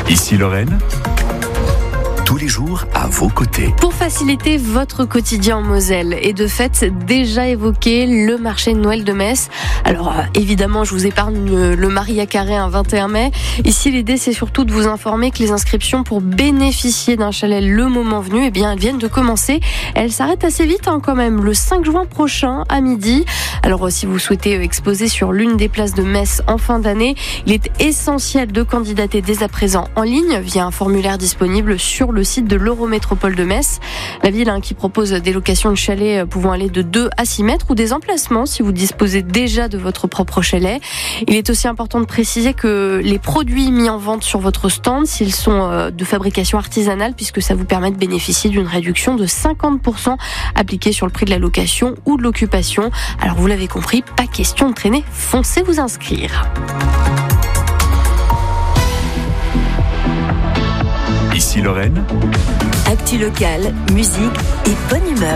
Ici Lorraine, tous les jours à vos côtés. Pour faciliter votre quotidien en Moselle et de fait déjà évoqué le marché de Noël de Metz. Alors évidemment je vous épargne le Maria Carré un 21 mai. Ici l'idée c'est surtout de vous informer que les inscriptions pour bénéficier d'un chalet le moment venu, eh bien elles viennent de commencer. Elles s'arrêtent assez vite quand même, le 5 juin prochain à midi. Alors si vous souhaitez exposer sur l'une des places de Metz en fin d'année, il est essentiel de candidater dès à présent en ligne via un formulaire disponible sur le site de l'Eurométropole de Metz. La ville qui propose des locations de chalets pouvant aller de 2 à 6 mètres ou des emplacements si vous disposez déjà de votre propre chalet. Il est aussi important de préciser que les produits mis en vente sur votre stand, s'ils sont de fabrication artisanale, puisque ça vous permet de bénéficier d'une réduction de 50% appliquée sur le prix de la location ou de l'occupation. Alors vous l'avez compris, pas question de traîner, foncez vous inscrire. Ici Lorraine, actu locale, musique et bonne humeur.